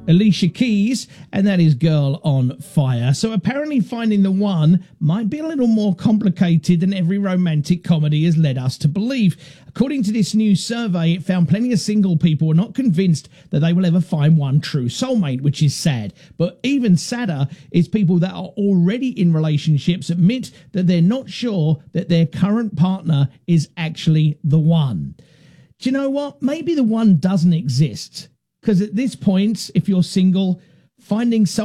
Alicia Keys, and that is Girl on Fire. So apparently finding the one might be a little more complicated than every romantic comedy has led us to believe. According to this new survey, it found plenty of single people are not convinced that they will ever find one true soulmate, which is sad. But even sadder is people that are already in relationships admit that they're not sure that their current partner is actually the one. Do you know what? Maybe the one doesn't exist. Because at this point, if you're single, finding someone